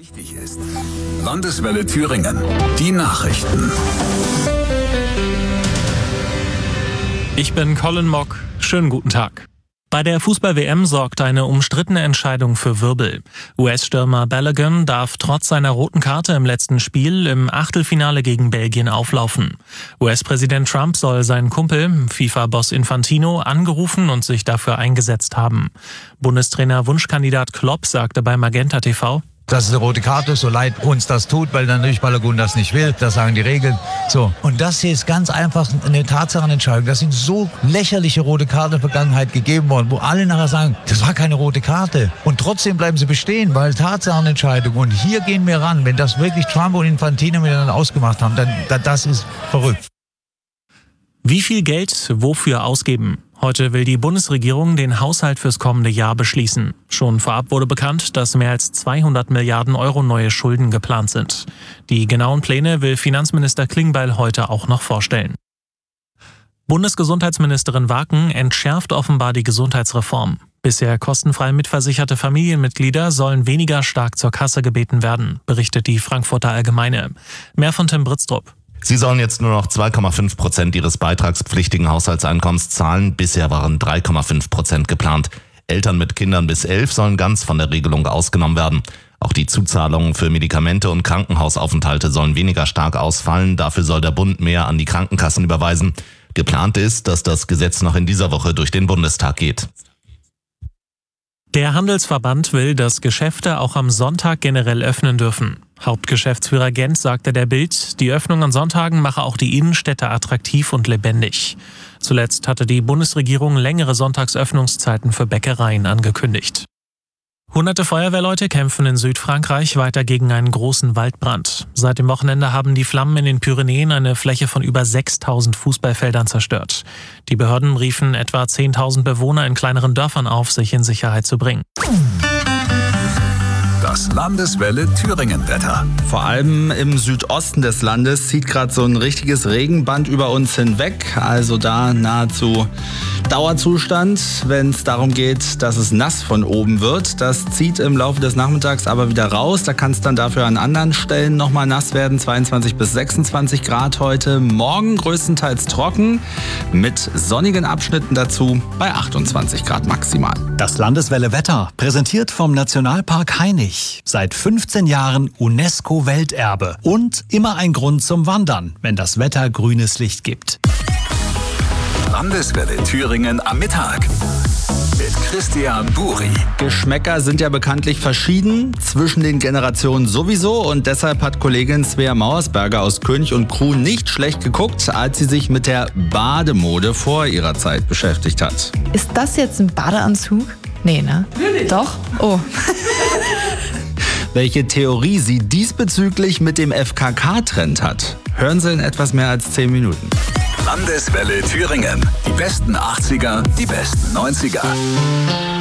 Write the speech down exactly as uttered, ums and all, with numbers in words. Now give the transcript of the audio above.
Wichtig ist. Landeswelle Thüringen. Die Nachrichten. Ich bin Colin Mock. Schönen guten Tag. Bei der Fußball-W M sorgt eine umstrittene Entscheidung für Wirbel. U S-Stürmer Balogun darf trotz seiner roten Karte im letzten Spiel im Achtelfinale gegen Belgien auflaufen. U S-Präsident Trump soll seinen Kumpel, FIFA-Boss Infantino, angerufen und sich dafür eingesetzt haben. Bundestrainer-Wunschkandidat Klopp sagte bei Magenta T V: Das ist eine rote Karte, so leid uns das tut, weil dann natürlich Balogun das nicht will. Das sagen die Regeln. So. Und das hier ist ganz einfach eine Tatsachenentscheidung. Das sind so lächerliche rote Karten in der Vergangenheit gegeben worden, wo alle nachher sagen, das war keine rote Karte. Und trotzdem bleiben sie bestehen, weil Tatsachenentscheidung. Und hier gehen wir ran. Wenn das wirklich Trump und Infantino miteinander ausgemacht haben, dann, dann das ist verrückt. Wie viel Geld wofür ausgeben? Heute will die Bundesregierung den Haushalt fürs kommende Jahr beschließen. Schon vorab wurde bekannt, dass mehr als zweihundert Milliarden Euro neue Schulden geplant sind. Die genauen Pläne will Finanzminister Klingbeil heute auch noch vorstellen. Bundesgesundheitsministerin Waken entschärft offenbar die Gesundheitsreform. Bisher kostenfrei mitversicherte Familienmitglieder sollen weniger stark zur Kasse gebeten werden, berichtet die Frankfurter Allgemeine. Mehr von Tim Britztrup. Sie sollen jetzt nur noch zwei Komma fünf Prozent ihres beitragspflichtigen Haushaltseinkommens zahlen. Bisher waren drei Komma fünf Prozent geplant. Eltern mit Kindern bis elf sollen ganz von der Regelung ausgenommen werden. Auch die Zuzahlungen für Medikamente und Krankenhausaufenthalte sollen weniger stark ausfallen. Dafür soll der Bund mehr an die Krankenkassen überweisen. Geplant ist, dass das Gesetz noch in dieser Woche durch den Bundestag geht. Der Handelsverband will, dass Geschäfte auch am Sonntag generell öffnen dürfen. Hauptgeschäftsführer Gent sagte der Bild, die Öffnung an Sonntagen mache auch die Innenstädte attraktiv und lebendig. Zuletzt hatte die Bundesregierung längere Sonntagsöffnungszeiten für Bäckereien angekündigt. Hunderte Feuerwehrleute kämpfen in Südfrankreich weiter gegen einen großen Waldbrand. Seit dem Wochenende haben die Flammen in den Pyrenäen eine Fläche von über sechstausend Fußballfeldern zerstört. Die Behörden riefen etwa zehntausend Bewohner in kleineren Dörfern auf, sich in Sicherheit zu bringen. Das Landeswelle Thüringen-Wetter. Vor allem im Südosten des Landes zieht gerade so ein richtiges Regenband über uns hinweg. Also da nahezu Dauerzustand, wenn es darum geht, dass es nass von oben wird. Das zieht im Laufe des Nachmittags aber wieder raus. Da kann es dann dafür an anderen Stellen nochmal nass werden. zweiundzwanzig bis sechsundzwanzig Grad heute. Morgen größtenteils trocken mit sonnigen Abschnitten dazu bei achtundzwanzig Grad maximal. Das Landeswelle Wetter, präsentiert vom Nationalpark Hainich. Seit fünfzehn Jahren UNESCO-Welterbe. Und immer ein Grund zum Wandern, wenn das Wetter grünes Licht gibt. Landeswelle Thüringen am Mittag mit Christian Buri. Geschmäcker sind ja bekanntlich verschieden, zwischen den Generationen sowieso. Und deshalb hat Kollegin Svea Mauersberger aus König und Crew nicht schlecht geguckt, als sie sich mit der Bademode vor ihrer Zeit beschäftigt hat. Ist das jetzt ein Badeanzug? Nee, ne? Natürlich. Doch? Oh. Welche Theorie sie diesbezüglich mit dem F K K-Trend hat, hören Sie in etwas mehr als zehn Minuten. Landeswelle Thüringen. Die besten achtziger, die besten neunziger.